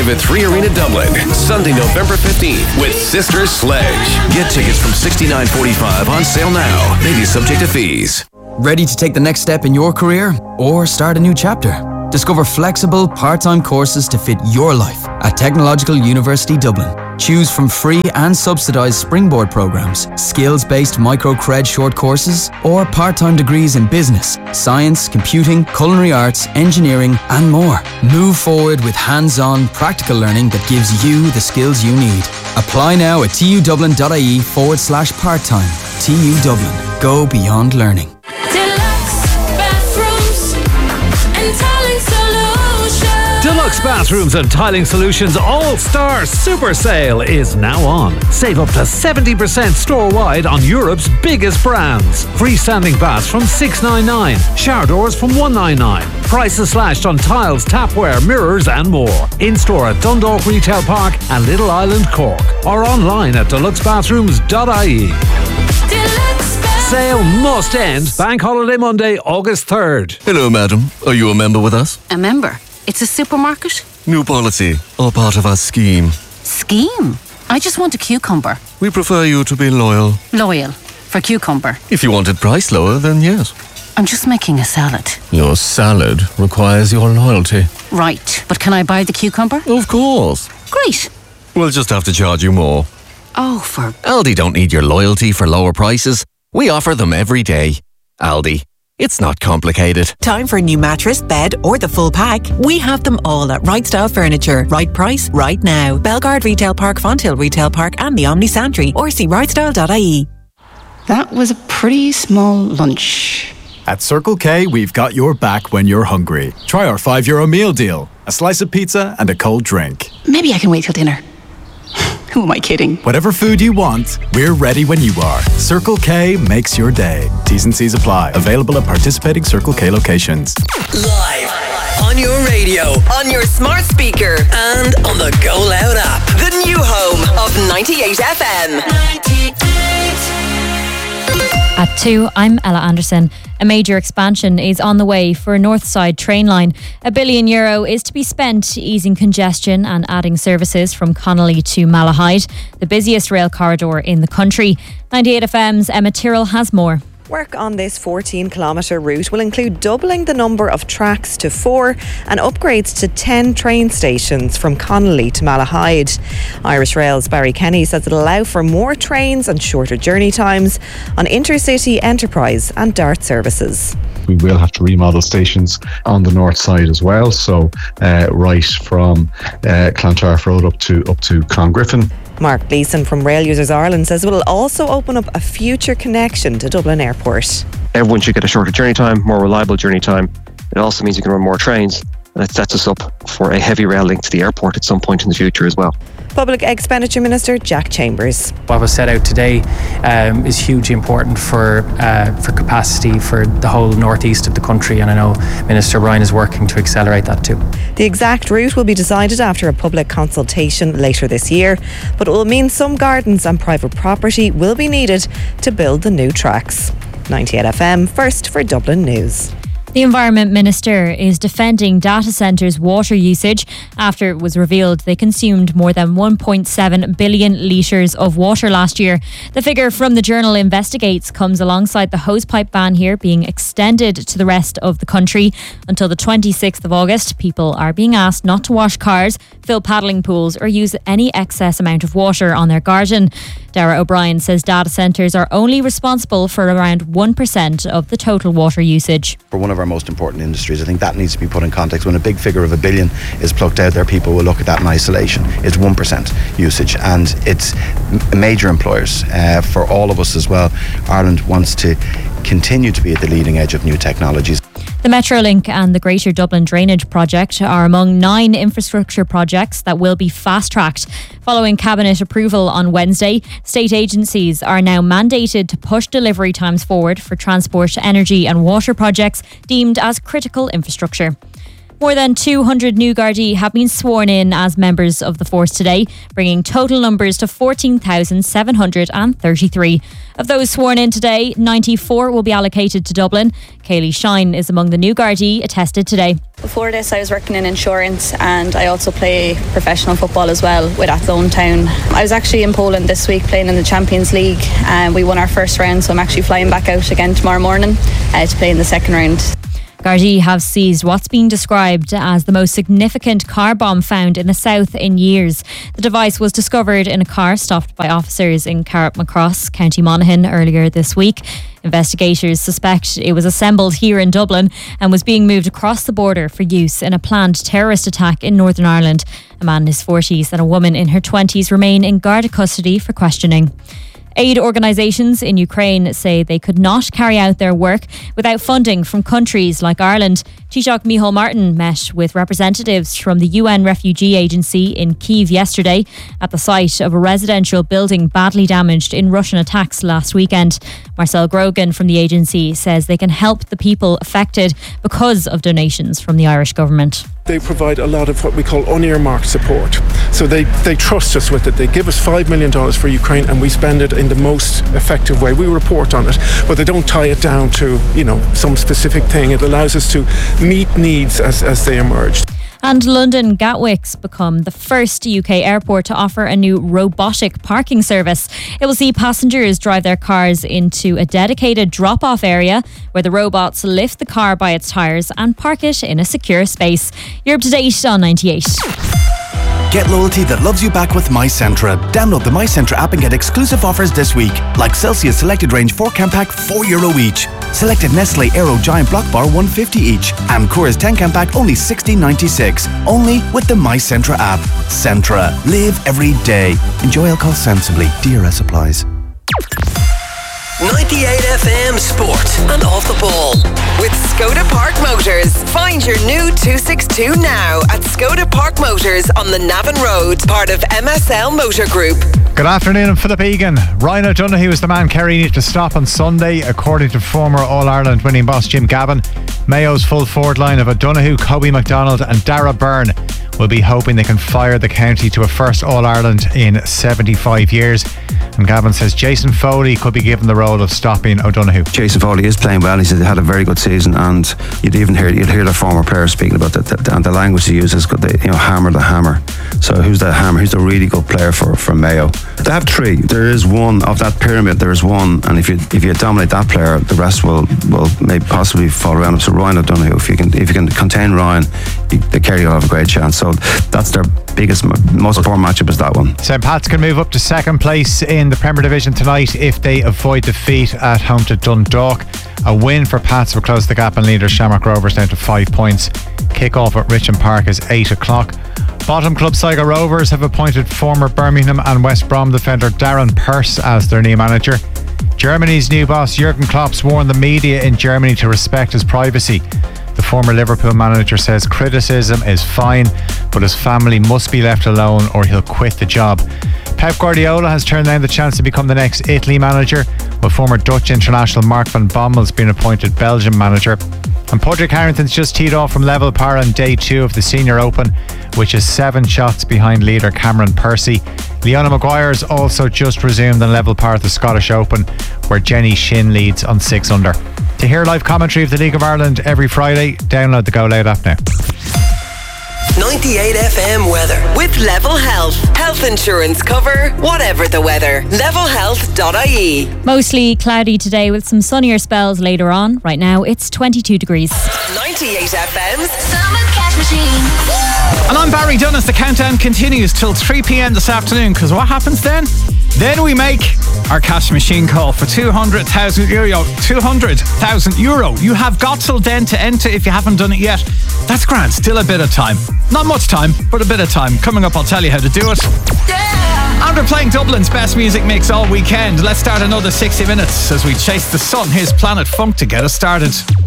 live at 3 Arena Dublin, Sunday, November 15th with Sister Sledge. Get tickets from $69.45 on sale now. Maybe subject to fees. Ready to take the next step in your career or start a new chapter? Discover flexible, part-time courses to fit your life at Technological University Dublin. Choose from free and subsidised springboard programmes, skills-based micro-cred short courses, or part-time degrees in business, science, computing, culinary arts, engineering, and more. Move forward with hands-on, practical learning that gives you the skills you need. Apply now at tudublin.ie/part-time. TU Dublin. Go beyond learning. Deluxe Bathrooms and Tiling Solutions All-Star Super Sale is now on. Save up to 70% store-wide on Europe's biggest brands. Freestanding baths from $699, shower doors from $199. Prices slashed on tiles, tapware, mirrors and more. In-store at Dundalk Retail Park and Little Island, Cork. Or online at deluxebathrooms.ie. Sale must end Bank Holiday Monday, August 3rd. Hello, madam. Are you a member with us? A member? It's a supermarket? New policy, all part of our scheme. Scheme? I just want a cucumber. We prefer you to be loyal. Loyal? For cucumber? If you wanted price lower, then yes. I'm just making a salad. Your salad requires your loyalty. Right, but can I buy the cucumber? Of course. Great. We'll just have to charge you more. Oh, for... Aldi don't need your loyalty for lower prices. We offer them every day. Aldi. It's not complicated. Time for a new mattress, bed or the full pack? We have them all at Right Style Furniture. Right price, right now. Belgard Retail Park, Fonthill Retail Park and the Omni Santry, or see rightstyle.ie. That was a pretty small lunch. At Circle K, we've got your back when you're hungry. Try our €5 meal deal. A slice of pizza and a cold drink. Maybe I can wait till dinner. Who am I kidding? Whatever food you want, we're ready when you are. Circle K makes your day. T's and C's apply. Available at participating Circle K locations. Live on your radio, on your smart speaker, and on the Go Loud app. The new home of 98 FM. 98. At 2, I'm Ella Anderson. A major expansion is on the way for a North Side train line. €1 billion is to be spent easing congestion and adding services from Connolly to Malahide, the busiest rail corridor in the country. 98 FM's Emma Tyrrell has more. Work on this 14-kilometre route will include doubling the number of tracks to 4 and upgrades to 10 train stations from Connolly to Malahide. Irish Rail's Barry Kenny says it'll allow for more trains and shorter journey times on intercity, enterprise and DART services. We will have to remodel stations on the north side as well, so right from Clontarf Road up to Clongriffin. Mark Gleeson from Rail Users Ireland says it will also open up a future connection to Dublin Airport. Everyone should get a shorter journey time, more reliable journey time. It also means you can run more trains, and it sets us up for a heavy rail link to the airport at some point in the future as well. Public Expenditure Minister Jack Chambers. What was set out today is hugely important for capacity for the whole northeast of the country, and I know Minister Ryan is working to accelerate that too. The exact route will be decided after a public consultation later this year, but it will mean some gardens and private property will be needed to build the new tracks. 98 FM, first for Dublin News. The Environment Minister is defending data centres' water usage after it was revealed they consumed more than 1.7 billion litres of water last year. The figure from the journal Investigates comes alongside the hosepipe ban here being extended to the rest of the country until the 26th of August. People are being asked not to wash cars, fill paddling pools or use any excess amount of water on their garden. Dara O'Brien says data centres are only responsible for around 1% of the total water usage. For one of our most important industries, I think that needs to be put in context. When a big figure of $1 billion is plucked out there, people will look at that in isolation. It's 1% usage, and it's major employers. For all of us as well, Ireland wants to continue to be at the leading edge of new technologies. The Metrolink and the Greater Dublin Drainage Project are among 9 infrastructure projects that will be fast-tracked. Following Cabinet approval on Wednesday, state agencies are now mandated to push delivery times forward for transport, energy and water projects deemed as critical infrastructure. More than 200 new Gardaí have been sworn in as members of the force today, bringing total numbers to 14,733. Of those sworn in today, 94 will be allocated to Dublin. Kaylee Shine is among the new Gardaí attested today. Before this, I was working in insurance and I also play professional football as well with Athlone Town. I was actually in Poland this week playing in the Champions League and we won our first round, so I'm actually flying back out again tomorrow morning to play in the second round. Gardaí have seized what's been described as the most significant car bomb found in the south in years. The device was discovered in a car stopped by officers in Carrickmacross, County Monaghan, earlier this week. Investigators suspect it was assembled here in Dublin and was being moved across the border for use in a planned terrorist attack in Northern Ireland. A man in his 40s and a woman in her 20s remain in Garda custody for questioning. Aid organisations in Ukraine say they could not carry out their work without funding from countries like Ireland. Taoiseach Micheál Martin met with representatives from the UN Refugee Agency in Kyiv yesterday at the site of a residential building badly damaged in Russian attacks last weekend. Marcel Grogan from the agency says they can help the people affected because of donations from the Irish government. They provide a lot of what we call unearmarked support. So they trust us with it. They give us $5 million for Ukraine and we spend it in the most effective way. We report on it, but they don't tie it down to, some specific thing. It allows us to meet needs as they emerge. And London Gatwick's become the first UK airport to offer a new robotic parking service. It will see passengers drive their cars into a dedicated drop-off area where the robots lift the car by its tyres and park it in a secure space. You're up to date on 98. Get loyalty that loves you back with MyCentra. Download the MyCentra app and get exclusive offers this week, like Celsius Selected Range 4-can pack, €4 each. Selected Nestle Aero Giant Block Bar, $1.50 each. And Coors 10-can pack, only $16.96. Only with the MyCentra app. Centra. Live every day. Enjoy alcohol sensibly. DRS applies. 98 FM Sport and Off the Ball with Skoda Park Motors. Find your new 262 now at Skoda Park Motors on the Navan Road, part of MSL Motor Group. Good afternoon, I'm Philip Egan. Ryan O'Donoghue is the man Kerry need to stop on Sunday, according to former All-Ireland winning boss Jim Gavin. Mayo's full forward line of O'Donoghue, Kobe MacDonald and Dara Byrne will be hoping they can fire the county to a first All-Ireland in 75 years. And Gavin says Jason Foley could be given the role of stopping O'Donoghue. Jason Foley is playing well. He's had a very good season, and you'd hear the former players speaking about the language he uses. Hammer the hammer. So who's the hammer? Who's the really good player for Mayo? They have three. There is one of that pyramid. There is one, and if you dominate that player, the rest will maybe possibly fall around him. So Ryan O'Donoghue, if you can contain Ryan, the Kerry will have a great chance. So that's their biggest, most important matchup is that one. St. Pat's can move up to second place in the Premier Division tonight if they avoid defeat at home to Dundalk. A win for Pats will close the gap and leader Shamrock Rovers down to 5 points. Kick-off at Richmond Park is 8 o'clock. Bottom club Sligo Rovers have appointed former Birmingham and West Brom defender Darren Pearce as their new manager. Germany's new boss Jurgen Klopp's warned the media in Germany to respect his privacy. The former Liverpool manager says criticism is fine, but his family must be left alone or he'll quit the job. Pep Guardiola has turned down the chance to become the next Italy manager, with former Dutch international Mark van Bommel's been appointed Belgium manager. And Padraig Harrington's just teed off from level par on day 2 of the Senior Open, which is 7 shots behind leader Cameron Percy. Leona Maguire's also just resumed on level par at the Scottish Open, where Jenny Shin leads on 6 under. To hear live commentary of the League of Ireland every Friday, download the Go Loud app now. 98 FM weather with Level Health. Health insurance cover, whatever the weather. Levelhealth.ie. Mostly cloudy today with some sunnier spells later on. Right now it's 22 degrees. 98 FM's Summer Cash Machine. And I'm Barry Dunnes. The countdown continues till 3 p.m. this afternoon, because what happens then? Then we make our cash machine call for €200,000. €200,000. You have got till then to enter if you haven't done it yet. That's grand. Still a bit of time. Not much time, but a bit of time. Coming up, I'll tell you how to do it. Yeah. And we're playing Dublin's best music mix all weekend. Let's start another 60 minutes as we chase the sun. Here's Planet Funk to get us started.